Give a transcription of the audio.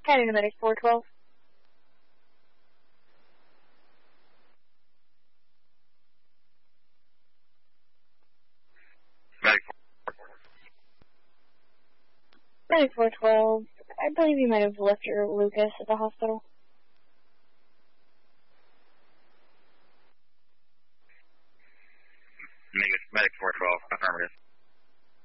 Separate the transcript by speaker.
Speaker 1: County to Medic 412.
Speaker 2: Medic 412.
Speaker 1: Medic 412. I believe you might have left your Lucas at the hospital.
Speaker 2: Medic 412, affirmative.